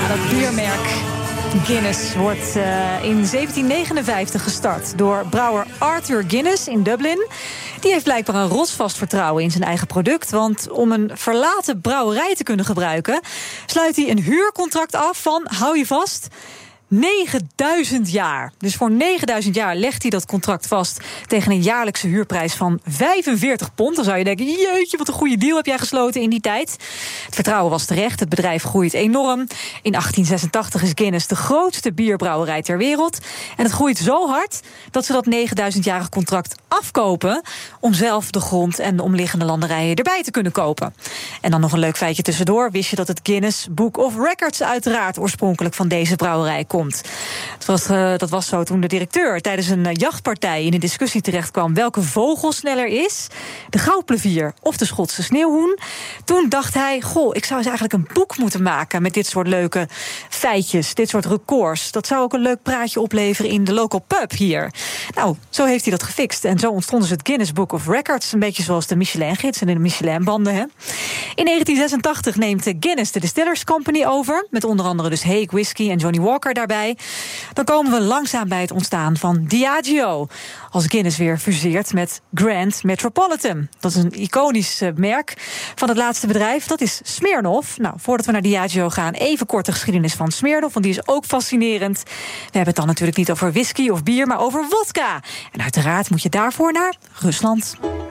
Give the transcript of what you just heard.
Dat biermerk Guinness wordt in 1759 gestart door brouwer Arthur Guinness in Dublin. Die heeft blijkbaar een rotsvast vertrouwen in zijn eigen product. Want om een verlaten brouwerij te kunnen gebruiken, sluit hij een huurcontract af van, hou je vast, 9000 jaar. Dus voor 9000 jaar legt hij dat contract vast tegen een jaarlijkse huurprijs van 45 pond. Dan zou je denken, jeetje, wat een goede deal heb jij gesloten in die tijd. Het vertrouwen was terecht, het bedrijf groeit enorm. In 1886 is Guinness de grootste bierbrouwerij ter wereld. En het groeit zo hard dat ze dat 9000-jarig contract afkopen om zelf de grond en de omliggende landerijen erbij te kunnen kopen. En dan nog een leuk feitje tussendoor. Wist je dat het Guinness Book of Records uiteraard oorspronkelijk van deze brouwerij komt? Dat was zo toen de directeur tijdens een jachtpartij in een discussie terechtkwam welke vogel sneller is, de goudplevier of de Schotse sneeuwhoen. Toen dacht hij, ik zou eens eigenlijk een boek moeten maken met dit soort leuke feitjes, dit soort records. Dat zou ook een leuk praatje opleveren in de local pub hier. Nou, zo heeft hij dat gefixt. En zo ontstond dus het Guinness Book of Records, een beetje zoals de Michelin-gids en de Michelin-banden. Hè? In 1986 neemt Guinness de Distillers Company over, met onder andere dus Haig Whisky en Johnny Walker daarbij. Dan komen we langzaam bij het ontstaan van Diageo, als Guinness weer fuseert met Grand Metropolitan. Dat is een iconisch merk van het laatste bedrijf. Dat is Smirnoff. Nou, voordat we naar Diageo gaan, even kort de geschiedenis van Smirnoff, want die is ook fascinerend. We hebben het dan natuurlijk niet over whisky of bier, maar over wodka. En uiteraard moet je daarvoor naar Rusland.